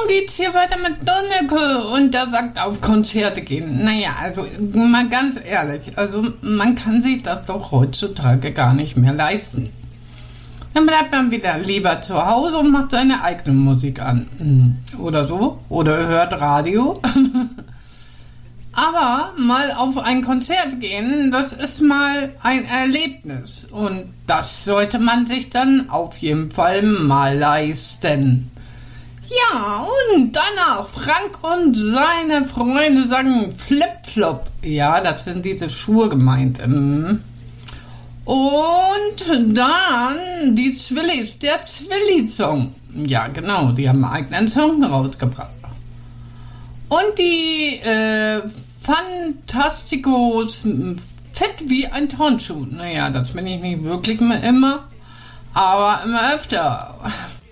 geht's hier weiter mit Donneke und der sagt, auf Konzerte gehen. Naja, also mal ganz ehrlich, also man kann sich das doch heutzutage gar nicht mehr leisten. Dann bleibt man wieder lieber zu Hause und macht seine eigene Musik an. Oder so. Oder hört Radio. Aber mal auf ein Konzert gehen, das ist mal ein Erlebnis. Und das sollte man sich dann auf jeden Fall mal leisten. Ja, und danach Frank und seine Freunde sagen Flip-Flop. Ja, das sind diese Schuhe gemeint. Und dann die Zwillis, der Zwilli-Song. Ja, genau, die haben einen eigenen Song rausgebracht. Und die Fantasticos, fett wie ein Turnschuh. Naja, das bin ich nicht wirklich immer, aber immer öfter.